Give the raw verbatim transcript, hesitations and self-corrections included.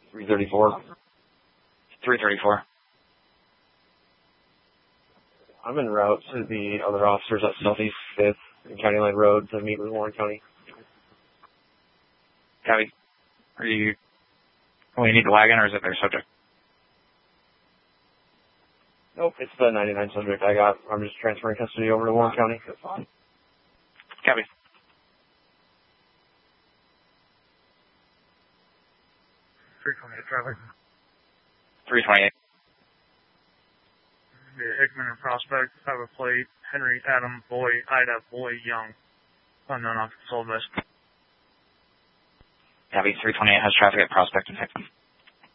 three thirty-four. three thirty-four. I'm en route to the other officers at Southeast fifth and County Line Road to meet with Warren County. Copy. Are you... Oh, you need the wagon, or is it their subject? Nope, it's the ninety-nine subject I got. I'm just transferring custody over to Warren County. Copy. three twenty-eight traffic. three twenty-eight. The Hickman and Prospect have a plate. Henry Adam Boy Ida Boy Young. Unknown occupant sold this. Copy. three twenty-eight has traffic at Prospect and Hickman.